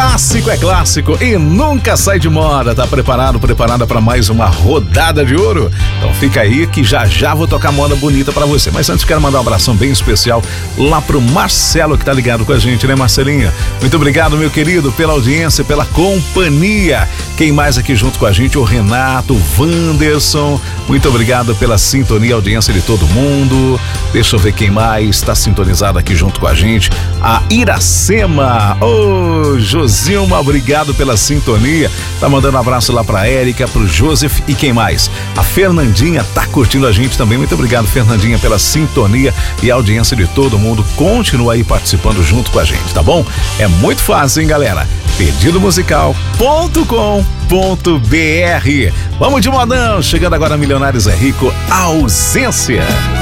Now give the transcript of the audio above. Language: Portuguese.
Clássico é clássico e nunca sai de moda. Tá preparada para mais uma rodada de ouro? Então fica aí que já vou tocar moda bonita para você. Mas antes quero mandar um abração bem especial lá pro Marcelo que tá ligado com a gente, né, Marcelinha? Muito obrigado, meu querido, pela audiência, pela companhia. Quem mais aqui junto com a gente? O Renato, o Wanderson. Muito obrigado pela sintonia, audiência de todo mundo. Deixa eu ver quem mais está sintonizado aqui junto com a gente. A Iracema. Josilma, obrigado pela sintonia. Tá mandando um abraço lá pra Érica, pro Joseph e quem mais? A Fernandinha tá curtindo a gente também. Muito obrigado, Fernandinha, pela sintonia e audiência de todo mundo. Continua aí participando junto com a gente, tá bom? É muito fácil, hein, galera? Pedidomusical.com.br. Vamos de modão. Chegando agora, Milionários é Rico, Ausência.